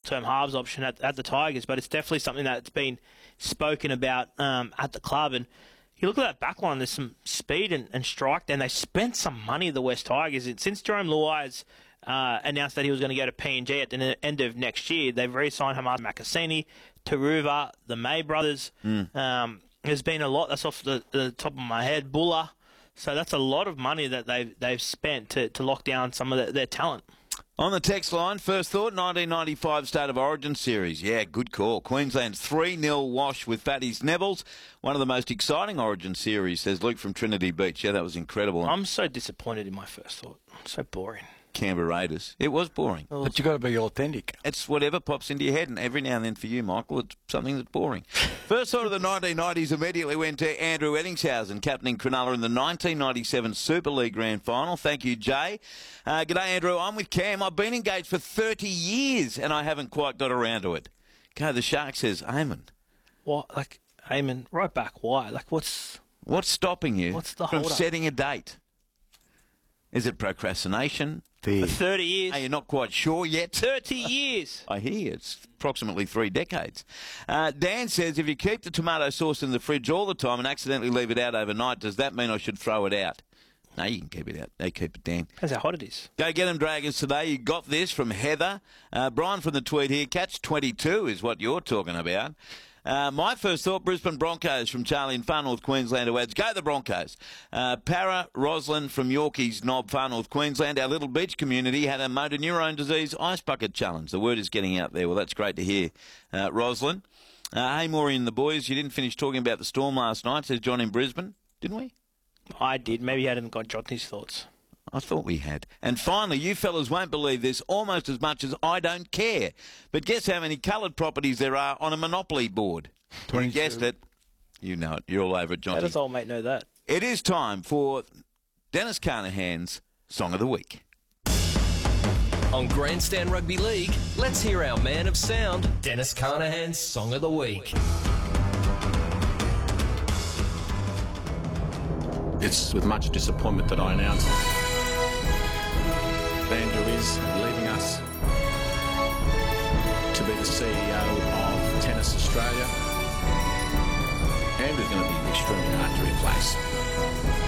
short-term halves option at the Tigers, but it's definitely something that's been spoken about at the club. And you look at that back line, there's some speed and strike, and they spent some money, the West Tigers. Since Jerome Luai's announced that he was going to go to PNG at the end of next year, they've re-signed Hamad Makasini, Taruva, the May brothers. There's been a lot, that's off the top of my head, Buller. So that's a lot of money that they've spent to lock down some of their talent. On the text line, first thought, 1995 State of Origin series. Yeah, good call. Queensland's 3-0 wash with Fatty's Neville's. One of the most exciting Origin series, says Luke from Trinity Beach. Yeah, that was incredible. I'm so disappointed in my first thought. So boring. Canberra Raiders. It was boring. But you've got to be authentic. It's whatever pops into your head, and every now and then for you, Michael, it's something that's boring. First thought of the 1990s immediately went to Andrew Eddingshausen, captaining Cronulla in the 1997 Super League Grand Final. Thank you, Jay. G'day, Andrew. I'm with Cam. I've been engaged for 30 years, and I haven't quite got around to it. Okay, the Shark says, Eamon. What? Like, Eamon, right back, why? Like, what's stopping you the from hold-up? setting a date? Is it procrastination? For 30 years. Are you not quite sure yet? 30 years. I hear it's approximately 3 decades. Dan says, if you keep the tomato sauce in the fridge all the time and accidentally leave it out overnight, does that mean I should throw it out? No, you can keep it out. They keep it, Dan. Depends how hot it is. Go get them, Dragons, today. You got this from Heather. Brian from the tweet here. Catch 22 is what you're talking about. My first thought, Brisbane Broncos from Charlie in Far North Queensland, who adds, go the Broncos. Para Roslyn from Yorkie's Knob, Far North Queensland. Our little beach community had a motor neurone disease ice bucket challenge. The word is getting out there. Well, that's great to hear, Roslyn. Hey, Maury and the boys, you didn't finish talking about the Storm last night, says John in Brisbane, didn't we? I did. Maybe I hadn't got Johnny's thoughts. I thought we had. And finally, you fellas won't believe this almost as much as I don't care. But guess how many coloured properties there are on a Monopoly board? 22. You guessed it. You know it. You're all over it, Johnny. How does old mate know that? It is time for Dennis Carnahan's Song of the Week. On Grandstand Rugby League, let's hear our man of sound, Dennis Carnahan's Song of the Week. It's with much disappointment that I announce Andrew is leaving us to be the CEO of Tennis Australia. Andrew's going to be extremely hard to replace.